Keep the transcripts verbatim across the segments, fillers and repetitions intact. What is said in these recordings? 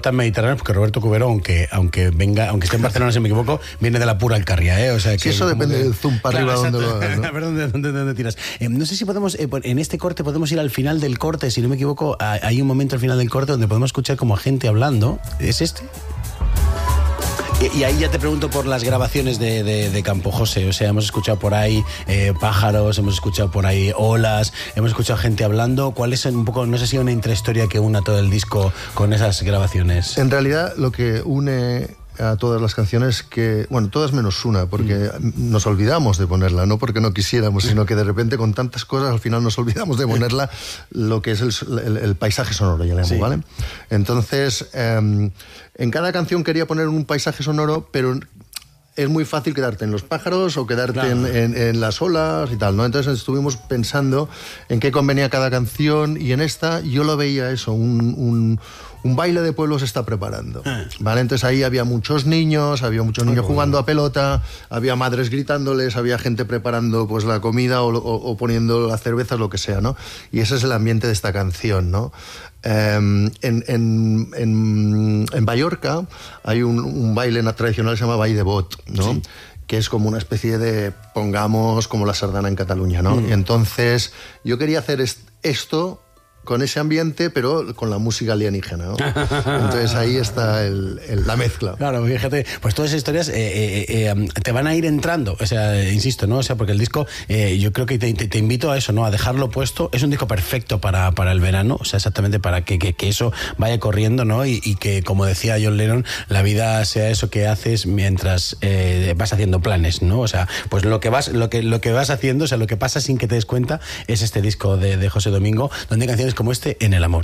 tan mediterráneo, porque Roberto Cubero, aunque, aunque venga, aunque esté en Barcelona, si me equivoco, viene de la pura Alcarria, ¿eh? O sea, que sí, eso depende que... del zoom para claro, arriba, donde lo hagas, ¿no? A ver dónde, dónde, dónde tiras. Eh, no sé si podemos, eh, en este corte podemos ir al final del corte, si no me equivoco, hay un momento al final del corte donde podemos escuchar como gente hablando. ¿Es este? Y, y ahí ya te pregunto por las grabaciones de, de, de Campo José. O sea, hemos escuchado por ahí eh, pájaros, hemos escuchado por ahí olas, hemos escuchado gente hablando. ¿Cuál es un poco, no sé si una intrahistoria que una todo el disco con esas grabaciones? En realidad, lo que une a todas las canciones, que bueno, todas menos una, porque mm. nos olvidamos de ponerla, no porque no quisiéramos, sino que de repente con tantas cosas al final nos olvidamos de ponerla, lo que es el, el, el paisaje sonoro, ya le llamo, sí. ¿Vale? Entonces, eh, en cada canción quería poner un paisaje sonoro, pero es muy fácil quedarte en los pájaros o quedarte claro. en, en, en las olas y tal, ¿no? Entonces estuvimos pensando en qué convenía cada canción, y en esta yo lo veía eso, un... un un baile de pueblo se está preparando, ¿vale? Entonces ahí había muchos niños, había muchos niños jugando a pelota, había madres gritándoles, había gente preparando pues la comida o, o, o poniendo las cervezas, lo que sea, ¿no? Y ese es el ambiente de esta canción, ¿no? Eh, en, en, en, en Mallorca hay un, un baile tradicional que se llama Baile de Bot, ¿no? Sí. Que es como una especie de, pongamos, como la sardana en Cataluña, ¿no? Mm. Y entonces yo quería hacer est- esto... con ese ambiente, pero con la música alienígena, ¿no? Entonces ahí está el, el, la mezcla. Claro, fíjate, pues todas esas historias eh, eh, eh, te van a ir entrando, o sea, insisto, ¿no? O sea, porque el disco, eh, yo creo que te, te, te invito a eso, ¿no? A dejarlo puesto. Es un disco perfecto para, para el verano, o sea, exactamente para que, que, que eso vaya corriendo, ¿no? Y, y que, como decía John Lennon, la vida sea eso que haces mientras eh, vas haciendo planes, ¿no? O sea, pues lo que vas, lo que, lo que vas haciendo, o sea, lo que pasa sin que te des cuenta, es este disco de, de José Domingo, donde hay canciones como este, En el amor.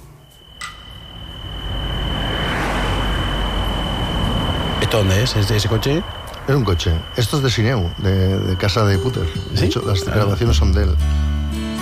¿Esto dónde es? ¿Es de ese coche? Es un coche. Esto es de Sineu, de, de Casa de Puter. De ¿Sí? hecho, las claro. grabaciones son de él.